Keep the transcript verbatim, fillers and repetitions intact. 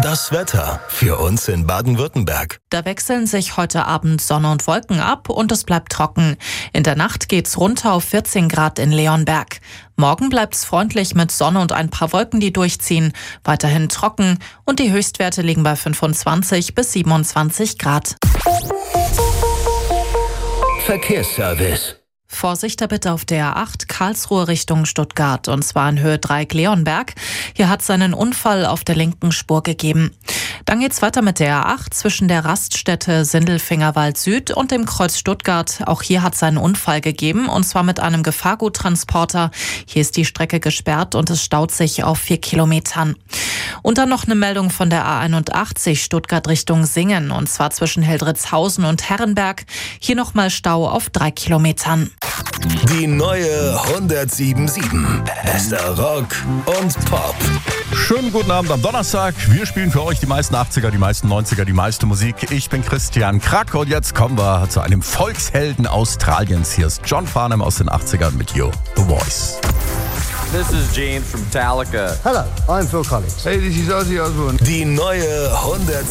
Das Wetter für uns in Baden-Württemberg. Da wechseln sich heute Abend Sonne und Wolken ab und es bleibt trocken. In der Nacht geht's runter auf vierzehn Grad in Leonberg. Morgen bleibt's freundlich mit Sonne und ein paar Wolken, die durchziehen. Weiterhin trocken und die Höchstwerte liegen bei fünfundzwanzig bis siebenundzwanzig Grad. Verkehrsservice. Vorsicht da bitte auf der A acht Karlsruhe Richtung Stuttgart, und zwar in Höhe drei Leonberg. Hier hat es einen Unfall auf der linken Spur gegeben. Dann geht's weiter mit der A acht zwischen der Raststätte Sindelfingerwald Süd und dem Kreuz Stuttgart. Auch hier hat es einen Unfall gegeben, und zwar mit einem Gefahrguttransporter. Hier ist die Strecke gesperrt und es staut sich auf vier Kilometern. Und dann noch eine Meldung von der A einundachtzig Stuttgart Richtung Singen, und zwar zwischen Heldritzhausen und Herrenberg. Hier nochmal Stau auf drei Kilometern. Die neue hundertsieben Komma sieben. Bester Rock und Pop. Schönen guten Abend am Donnerstag. Wir spielen für euch die meisten achtziger, die meisten neunziger, die meiste Musik. Ich bin Christian Krack und jetzt kommen wir zu einem Volkshelden Australiens. Hier ist John Farnham aus den achtzigern mit You, The Voice. This is James from Metallica. Hello, I'm Phil Collins. Hey, this is Ozzy Osbourne. Die neue hundertsieben.